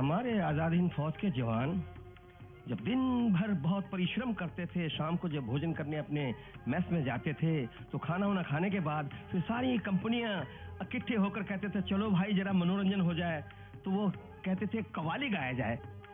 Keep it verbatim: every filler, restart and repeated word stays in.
हमारे आजाद हिंद फौज के जवान जब दिन भर बहुत परिश्रम करते थे, शाम को जब भोजन करने अपने मेस में जाते थे तो खाना वाना खाने के बाद फिर सारी कंपनियां इकट्ठे होकर कहते थे चलो भाई जरा मनोरंजन हो जाए। तो वो कहते थे कव्वाली गाया जाए।